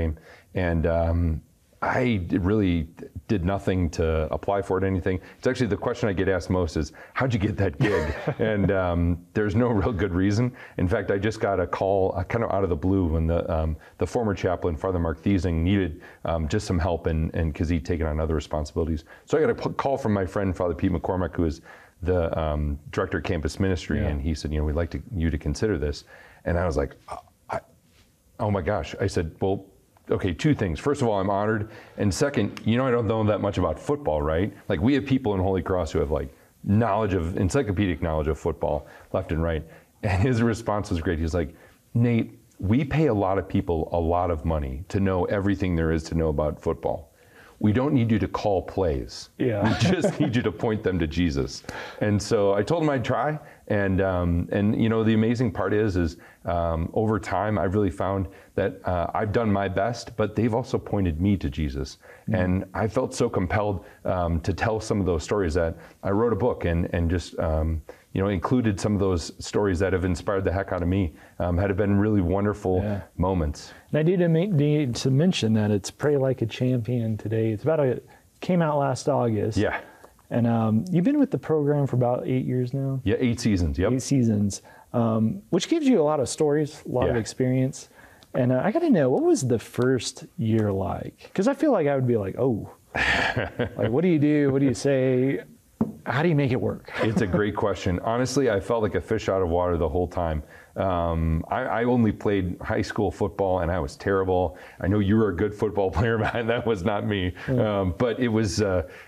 name. And I really did nothing to apply for it, anything. It's actually the question I get asked most is, how'd you get that gig? And there's no real good reason. In fact, I just got a call kind of out of the blue when the former chaplain, Father Mark Thiesing, needed just some help and because he'd taken on other responsibilities. So I got a call from my friend, Father Pete McCormick, who is the director of campus ministry, and he said, we'd like you to consider this. And I was like, oh my gosh. I said, well, okay, two things. First of all, I'm honored. And second, I don't know that much about football, right? Like, we have people in Holy Cross who have like encyclopedic knowledge of football left and right. And his response was great. He's like, Nate, we pay a lot of people a lot of money to know everything there is to know about football. We don't need you to call plays. Yeah. We just need you to point them to Jesus. And so I told him I'd try. And the amazing part is over time, I've really found that I've done my best, but they've also pointed me to Jesus. Mm-hmm. And I felt so compelled to tell some of those stories that I wrote a book and just included some of those stories that have inspired the heck out of me. Had been really wonderful moments. And I need to mention that it's Pray Like a Champion today. Came out last August. Yeah. And you've been with the program for about 8 years now? Yeah, 8 seasons, yep. 8 seasons, which gives you a lot of stories, a lot of experience. And I got to know, what was the first year like? Because I feel like I would be like, like, what do you do? What do you say? How do you make it work? It's a great question. Honestly, I felt like a fish out of water the whole time. I only played high school football, and I was terrible. I know you were a good football player, man. That was not me. But it was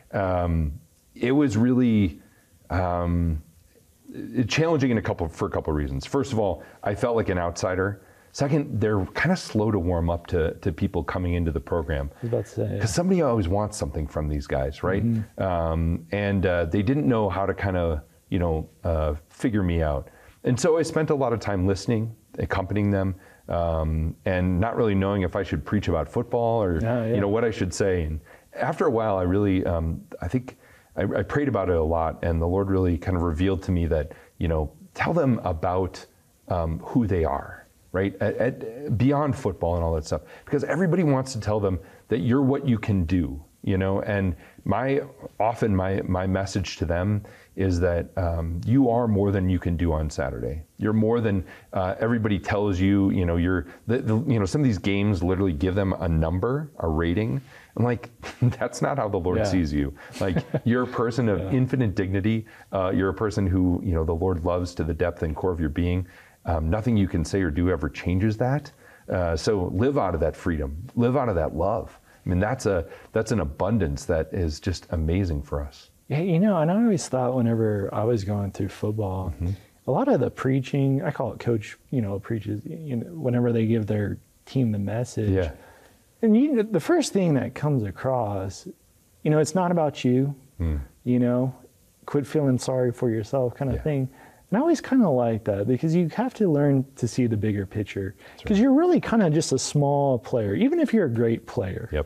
really challenging for a couple of reasons. First of all, I felt like an outsider. Second, they're kind of slow to warm up to people coming into the program. I was about to say, because somebody always wants something from these guys, right? Mm-hmm. They didn't know how to kind of, figure me out. And so I spent a lot of time listening, accompanying them, and not really knowing if I should preach about football or, what I should say. And after a while, I really, I think I prayed about it a lot, and the Lord really kind of revealed to me that, tell them about who they are. Right, beyond football and all that stuff, because everybody wants to tell them that you're what you can do, and my message to them is that you are more than you can do on Saturday. You're more than everybody tells you. You're some of these games literally give them a number, a rating. I'm like, that's not how the Lord sees you. Like, you're a person of infinite dignity. You're a person who the Lord loves to the depth and core of your being. Nothing you can say or do ever changes that. So live out of that freedom, live out of that love. I mean, that's an abundance that is just amazing for us. Yeah, and I always thought whenever I was going through football, a lot of the preaching, I call it coach, preaches, whenever they give their team the message. Yeah. And the first thing that comes across, it's not about you, quit feeling sorry for yourself kind of thing. And I always kind of like that, because you have to learn to see the bigger picture, because you're really kind of just a small player, even if you're a great player. Yep.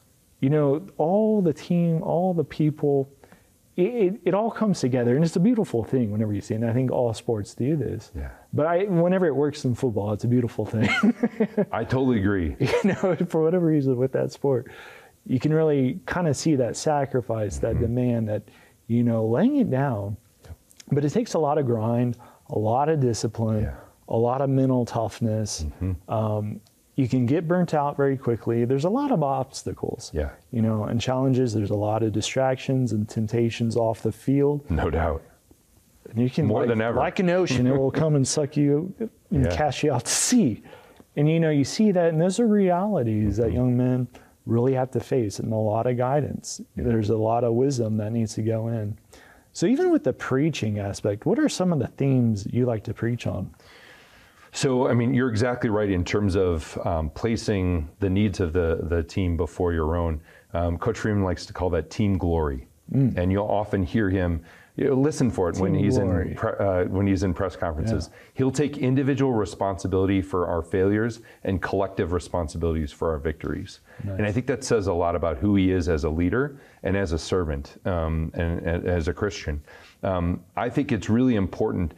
All the team, all the people, it all comes together, and it's a beautiful thing whenever you see it. And I think all sports do this. Yeah. But whenever it works in football, it's a beautiful thing. I totally agree. For whatever reason with that sport, you can really kind of see that sacrifice, that demand, that, laying it down. But it takes a lot of grind, a lot of discipline, a lot of mental toughness. You can get burnt out very quickly. There's a lot of obstacles, and challenges. There's a lot of distractions and temptations off the field. No doubt. And you can, more than ever, like an ocean, it will come and suck you and cast you out to sea. And you see that, and those are realities that young men really have to face, and a lot of guidance. There's a lot of wisdom that needs to go in. So even with the preaching aspect, what are some of the themes you like to preach on? So, I mean, you're exactly right in terms of placing the needs of the team before your own. Coach Freeman likes to call that team glory. And you'll often hear him, listen for it when he's in press conferences. He'll take individual responsibility for our failures and collective responsibilities for our victories. Nice. And I think that says a lot about who he is as a leader and as a servant and as a Christian. I think it's really important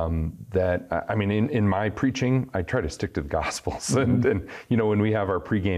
that, in my preaching, I try to stick to the Gospels. And when we have our pregame